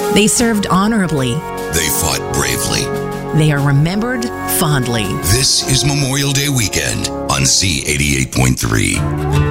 They served honorably. They fought bravely. They are remembered fondly. This is Memorial Day weekend on Z88.3.